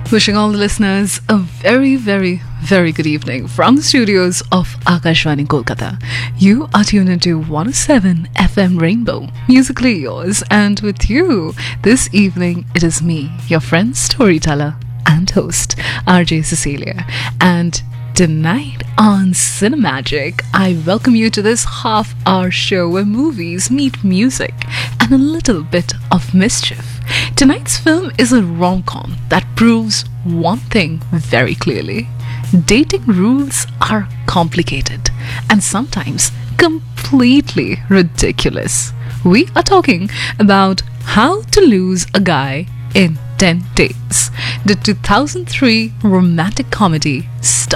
Wishing all the listeners a very, very, very good evening from the studios of Akashvani Kolkata. You are tuned into 107 FM Rainbow, musically yours, and with you this evening it is me, your friend, storyteller, and host, RJ Cecilia. And tonight on Cinemagic, I welcome you to this half-hour show where movies meet music and a little bit of mischief. Tonight's film is a rom-com that proves one thing very clearly. Dating rules are complicated and sometimes completely ridiculous. We are talking about How to Lose a Guy in 10 Days, the 2003 romantic comedy